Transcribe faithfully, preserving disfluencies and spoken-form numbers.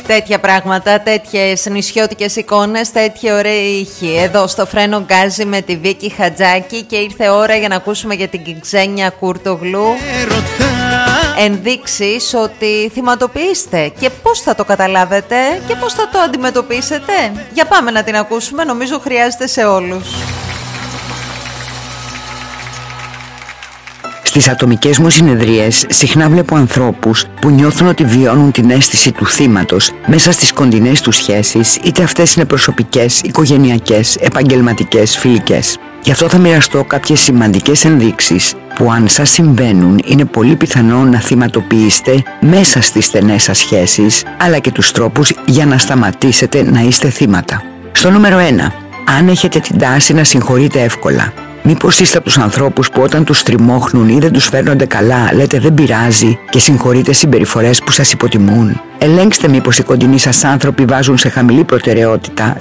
Τέτοια πράγματα, τέτοιες νησιώτικες εικόνες, τέτοια ωραία ήχη. Εδώ στο Φρένο Γκάζι με τη Βίκη Χατζάκη και ήρθε ώρα για να ακούσουμε για την Ξένια Κουρτογλού. Ενδείξεις ότι θυματοποιείστε και πώς θα το καταλάβετε και πώς θα το αντιμετωπίσετε. Για πάμε να την ακούσουμε, νομίζω χρειάζεται σε όλους. Στις ατομικές μου συνεδρίες συχνά βλέπω ανθρώπους που νιώθουν ότι βιώνουν την αίσθηση του θύματος μέσα στις κοντινές τους σχέσεις, είτε αυτές είναι προσωπικές, οικογενειακές, επαγγελματικές, φιλικές. Γι' αυτό θα μοιραστώ κάποιες σημαντικές ενδείξεις που αν σας συμβαίνουν είναι πολύ πιθανό να θυματοποιήσετε μέσα στις στενές σας σχέσεις, αλλά και τους τρόπους για να σταματήσετε να είστε θύματα. Στο νούμερο ένα. Αν έχετε την τάση να συγχωρείτε εύκολα. Μήπως είστε από τους ανθρώπους που όταν τους τριμώχνουν ή δεν τους φέρνονται καλά λέτε δεν πειράζει και συγχωρείτε συμπεριφορές που σας υποτιμούν? Ελέγξτε μήπως οι κοντινοί σας άνθρωποι βάζουν σε χαμηλή προτεραιότητα